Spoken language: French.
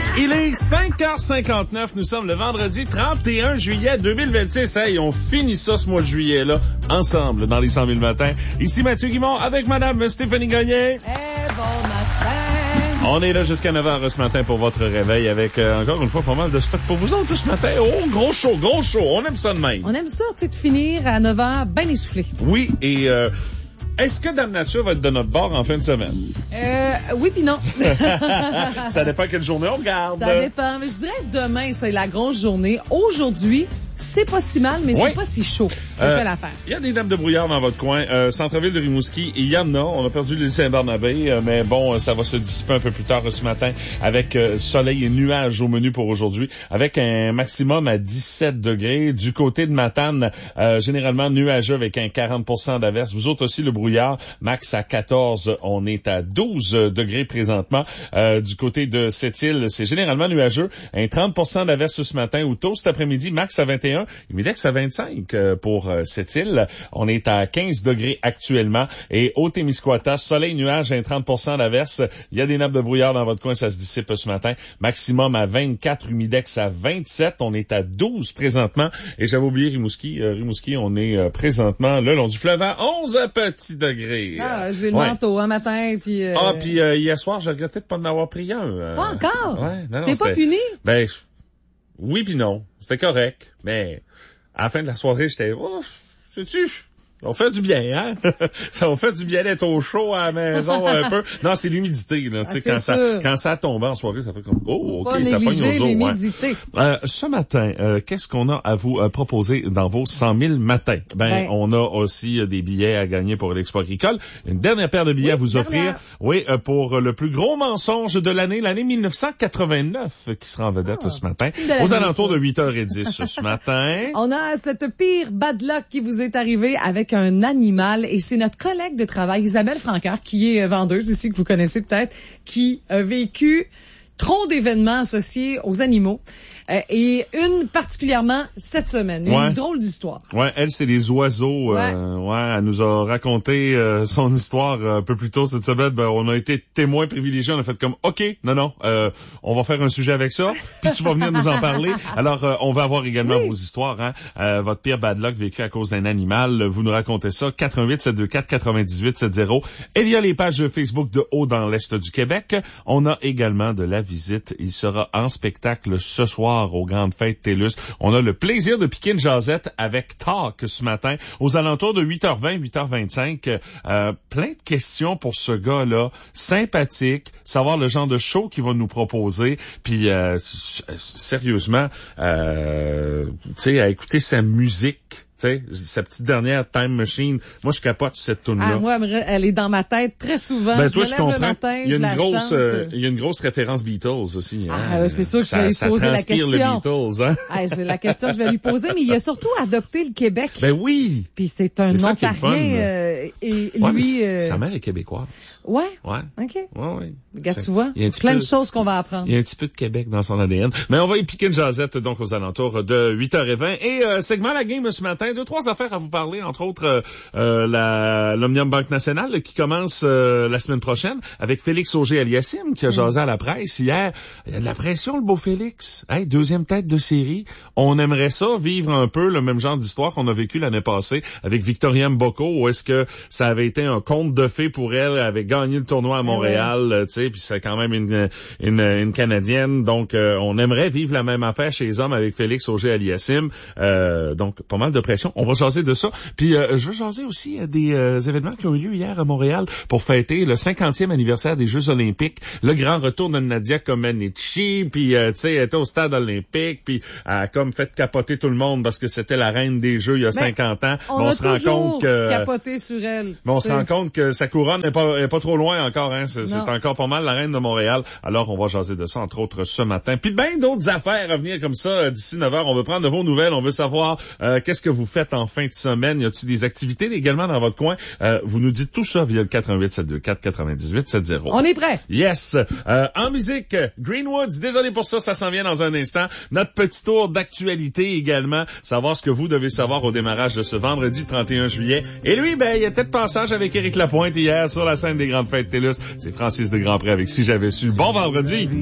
Il est 5h59, nous sommes le vendredi 31 juillet 2026. Hey, on finit ça ce mois de juillet-là, ensemble, dans les 100 000 matins. Ici Mathieu Guimond avec Madame Stéphanie Gagné. Bon matin. On est là jusqu'à 9h ce matin pour votre réveil avec, encore une fois, pas mal de stock pour vous autres ce matin. Oh, gros show. On aime ça de même. On aime ça, tu sais, de finir à 9h bien essoufflé. Oui, et est-ce que Dame Nature va être de notre bord en fin de semaine? Oui puis non. Ça dépend quelle journée on regarde. Ça dépend, mais je dirais que demain, c'est la grosse journée. Aujourd'hui, c'est pas si mal, mais c'est pas si chaud. C'est ça l'affaire. Il y a des nappes de brouillard dans votre coin. Centre-ville de Rimouski, il y en a. On a perdu l'île Saint-Barnabé, mais bon, ça va se dissiper un peu plus tard ce matin avec soleil et nuages au menu pour aujourd'hui, avec un maximum à 17 degrés. Du côté de Matane, généralement nuageux avec un 40% d'averse. Vous autres aussi, le brouillard, max à 14. On est à 12 degrés présentement. Du côté de Sept-Îles, c'est généralement nuageux. Un 30% d'averse ce matin ou tôt cet après-midi, max à 21. Humidex à 25 pour Sept-Îles. On est à 15 degrés actuellement. Et au Témiscouata, soleil, nuage, un 30% d'averse. Il y a des nappes de brouillard dans votre coin, ça se dissipe ce matin. Maximum à 24, humidex à 27. On est à 12 présentement. Et j'avais oublié Rimouski. Rimouski, on est présentement le long du fleuve à 11 petits degrés. Ah, j'ai le manteau un matin. Puis hier soir, je regrettais de pas en avoir pris un. Pas encore? Ouais, non, t'es pas puni? Ben, oui puis non. C'était correct. Mais à la fin de la soirée, j'étais, sais-tu, ça va faire du bien, hein? Ça va faire du bien d'être au chaud à la maison un peu. Non, c'est l'humidité, là. Tu sais, quand ça tombe en soirée, ça fait comme, OK, ça pogne aux os, l'humidité. Ce matin, qu'est-ce qu'on a à vous proposer dans vos 100 000 matins? On a aussi des billets à gagner pour l'Expo agricole. Une dernière paire de billets à vous offrir. Oui, pour le plus gros mensonge de l'année 1989, qui sera en vedette ce matin. Aux alentours de 8h10 ce matin. On a cette pire bad luck qui vous est arrivée avec un animal, et c'est notre collègue de travail, Isabelle Francaire, qui est vendeuse ici, que vous connaissez peut-être, qui a vécu trop d'événements associés aux animaux. Et une particulièrement cette semaine. Une drôle d'histoire. Ouais, elle, c'est les oiseaux. Elle nous a raconté son histoire un peu plus tôt cette semaine. On a été témoins privilégiés. On a fait comme, OK, non, on va faire un sujet avec ça, puis tu vas venir nous en parler. Alors, on va avoir également vos histoires. Hein. Votre pire bad luck vécu à cause d'un animal. Vous nous racontez ça. 88 724 98 70. Et via les pages Facebook de Haut dans l'Est du Québec. On a également de la visite. Il sera en spectacle ce soir aux grandes fêtes TELUS. On a le plaisir de piquer une jasette avec Talk ce matin aux alentours de 8h20, 8h25. Plein de questions pour ce gars-là, sympathique, savoir le genre de show qu'il va nous proposer, puis sérieusement, tu sais, à écouter sa musique. Tu sais, sa petite dernière Time Machine. Moi, je capote cette tune-là. Moi, elle est dans ma tête très souvent. Toi, je comprends. Le matin, il y a une grosse référence Beatles aussi. C'est sûr que je vais lui poser la question. Le Beatles, hein? C'est la question que je vais lui poser, mais il a surtout adopté le Québec. Ben oui! Puis c'est un ontarien. Et lui... Sa mère est québécoise. Ouais? OK. Ouais. Regarde, tu vois, plein de choses qu'on va apprendre. Il y a un petit peu de Québec dans son ADN. Mais on va y piquer une jasette, donc, aux alentours de 8h20. Et segment la game ce matin, 2-3 affaires à vous parler, entre autres l'Omnium Banque Nationale qui commence la semaine prochaine avec Félix Auger-Aliassime qui a jasé à la presse hier. Il y a de la pression, le beau Félix. Hey, deuxième tête de série. On aimerait ça, vivre un peu le même genre d'histoire qu'on a vécu l'année passée avec Victoria Mboko, où est-ce que ça avait été un conte de fées pour elle, elle avait gagné le tournoi à Montréal, tu sais, puis c'est quand même une Canadienne. Donc, on aimerait vivre la même affaire chez les hommes avec Félix Auger-Aliassime. Donc, pas mal de pression. On va jaser de ça. Puis je veux jaser aussi des événements qui ont eu lieu hier à Montréal pour fêter le 50e anniversaire des Jeux olympiques. Le grand retour de Nadia Comaneci. Puis tu sais, elle était au stade olympique. Puis elle a comme fait capoter tout le monde parce que c'était la reine des Jeux il y a 50 ans. On se rend compte que capoté sur elle. Mais on se rend compte que sa couronne n'est pas trop loin encore. Hein. C'est encore pas mal la reine de Montréal. Alors on va jaser de ça entre autres ce matin. Puis bien d'autres affaires à venir comme ça d'ici 9h. On veut prendre de vos nouvelles. On veut savoir qu'est-ce que vous faites en fin de semaine. Y a-t-il des activités également dans votre coin? Vous nous dites tout ça via le 88 724 98 70. On est prêt. Yes. En musique, Greenwoods, désolé pour ça, ça s'en vient dans un instant. Notre petit tour d'actualité également. Savoir ce que vous devez savoir au démarrage de ce vendredi 31 juillet. Et lui, il était de passage avec Éric Lapointe hier sur la scène des grandes fêtes TELUS. C'est Francis de Grandpré avec Si j'avais su. Bon vendredi.